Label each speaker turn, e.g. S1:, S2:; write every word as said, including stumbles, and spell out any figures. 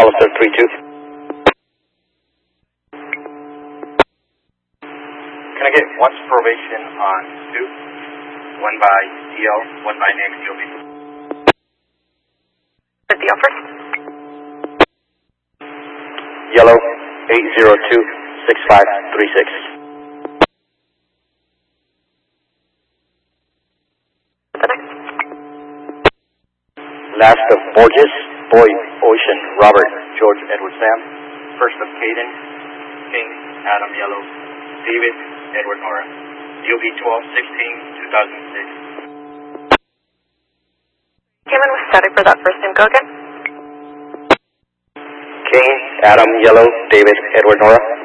S1: Hollister three two.
S2: Can I get watch probation on two? One by D L, one by next D O B.
S3: The D L first.
S1: Yellow eight zero two six five three six.
S3: The next.
S1: Last of Borges, Boyd, Ocean, Robert, George, Edward, Sam.
S2: First of Caden, King, Adam, Yellow, David, Edward, Nora. D O B twelve sixteen two thousand six.
S3: Came in with static for that first name. Go again.
S1: King, Adam, Yellow, David, Edward, Nora.